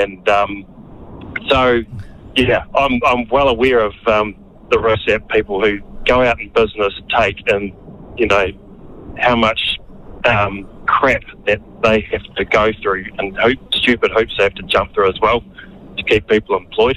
And so, yeah, I'm well aware of the risks that people who go out in business take, and how much crap that they have to go through, and stupid hoops they have to jump through as well to keep people employed.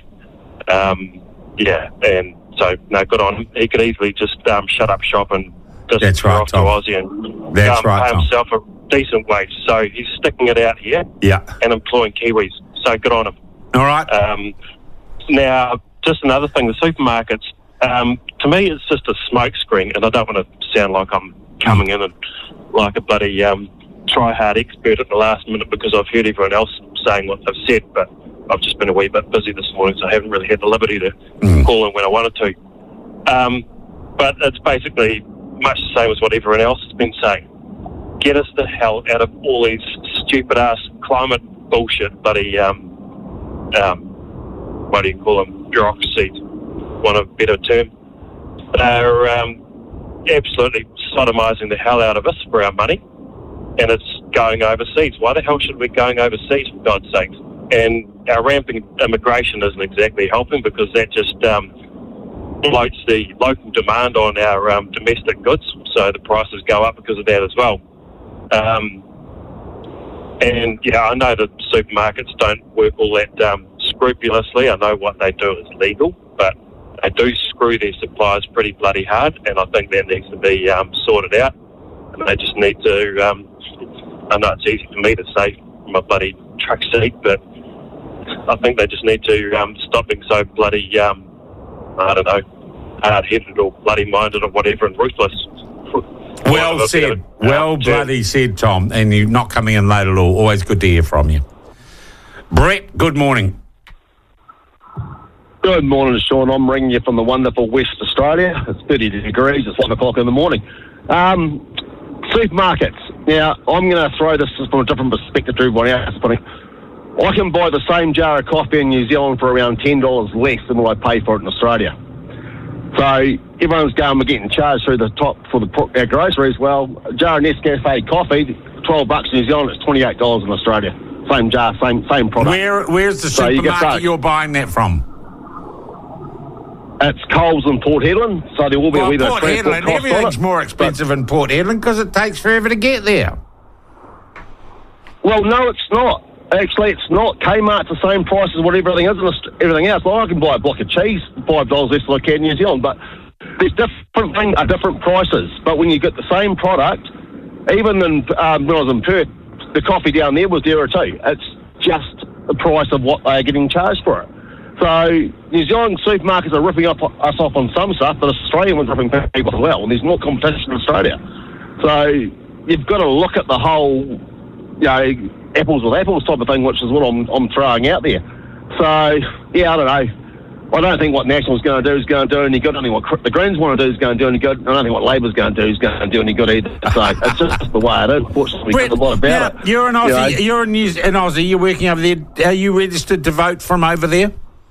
And so, no, good on him. He could easily just shut up shop and just go off to Aussie and pay himself a decent wage. So he's sticking it out here and employing Kiwis. So good on him. All right. Now, just another thing, the supermarkets, to me, it's just a smokescreen, and I don't want to sound like I'm coming in and like a bloody try-hard expert at the last minute, because I've heard everyone else saying what they've said, but I've just been a wee bit busy this morning, so I haven't really had the liberty to call in when I wanted to. But it's basically much the same as what everyone else has been saying. Get us the hell out of all these stupid-ass climate bullshit, bloody, what do you call them, bureaucracies, want a better term. They're absolutely sodomising the hell out of us for our money, and it's going overseas. Why the hell should we be going overseas, for God's sakes? And our rampant immigration isn't exactly helping, because that just bloats the local demand on our domestic goods, so the prices go up because of that as well. And I know that supermarkets don't work all that scrupulously. I know what they do is legal, but they do screw their suppliers pretty bloody hard, and I think that needs to be sorted out. And they just need to, I know it's easy for me to say from a bloody truck seat, but I think they just need to stop being so bloody, I don't know, hard-headed or bloody-minded or whatever, and ruthless. Well said. Bloody said, Tom. And you're not coming in late at all. Always good to hear from you. Brett, good morning. Good morning, Sean. I'm ringing you from the wonderful West Australia. It's 30 degrees. It's 1 o'clock in the morning. Supermarkets. Now, I'm going to throw this from a different perspective to everyone else. I can buy the same jar of coffee in New Zealand for around $10 less than what I pay for it in Australia. So everyone's going, we're getting charged through the top for our groceries. Well, a jar of Nescafe coffee, $12 in New Zealand, it's $28 in Australia. Same jar, same product. Where's the supermarket you're buying that from? It's Coles in Port Hedland, so there will be a wee bit of transport cost. Everything's more expensive in Port Hedland because it takes forever to get there. Well, no, it's not. Actually, it's not. Kmart's the same price as what everything is and everything else. Well, I can buy a block of cheese for $5 less than I can in New Zealand, but there's different things at different prices. But when you get the same product, even when I was in Perth, the coffee down there was dearer too. It's just the price of what they're getting charged for it. So New Zealand supermarkets are ripping us off on some stuff, but Australian ones are ripping people as well, and there's more competition in Australia. So you've got to look at the whole, apples with apples type of thing, which is what I'm throwing out there. So, yeah, I don't know. I don't think what National's going to do is going to do any good. I don't think what the Greens want to do is going to do any good. I don't think what Labor's going to do is going to do any good either. So it's just the way it is. Unfortunately, there's a lot about it. You're an Aussie. You're an Aussie. You're working over there. Are you registered to vote from over there?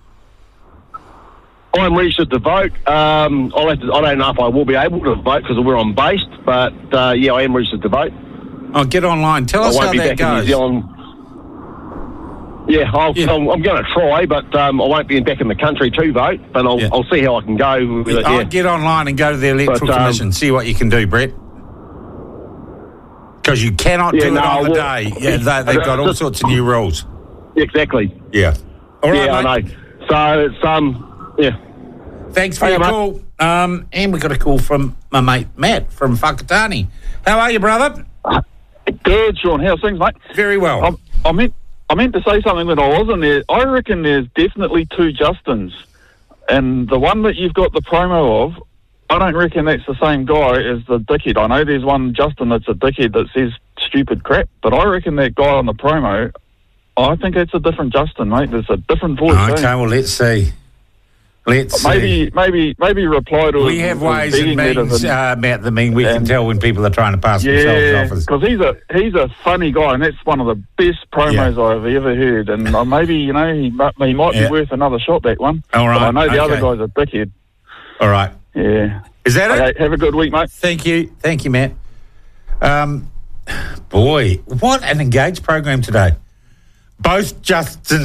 I'm registered to vote. I don't know if I will be able to vote because of where I'm based, but I am registered to vote. Oh, get online. Tell us how that goes. Yeah, I'm going to try, but I won't be back in the country to vote, but I'll see how I can go. I'll get online and go to the Electoral Commission, see what you can do, Brett. Because you cannot do it on the day. Yeah, they've got all sorts of new rules. Exactly. Yeah. All right, yeah, mate. I know. So, it's, Thanks for your call. And we got a call from my mate, Matt, from Whakatane. How are you, brother? Good, Sean. How's things, mate? Very well. I meant to say something when I wasn't there. I reckon there's definitely two Justins. And the one that you've got the promo of, I don't reckon that's the same guy as the dickhead. I know there's one Justin that's a dickhead that says stupid crap, but I reckon that guy on the promo, I think it's a different Justin, mate. There's a different voice. Okay, well, let's see. Maybe reply to. We have ways and means, Matt. We can tell when people are trying to pass themselves off. Because he's a funny guy, and that's one of the best promos I've ever heard. And maybe he might be worth another shot. That one. All right. But I know the other guy's a dickhead. All right. Yeah. Is that it? Have a good week, mate. Thank you, Matt. Boy, what an engaged program today. Both Justin